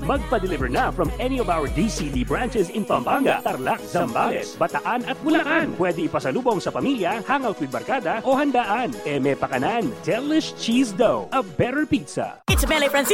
Magpa-deliver na from any of our DCD branches in Pampanga, Tarlac, Zambales, Bataan at Bulacan. Pwede ipasalubong sa pamilya, hangout with barkada o handaan. Eme Pakanan, Delish Cheese Dough, a better pizza. It's Mele Francisco.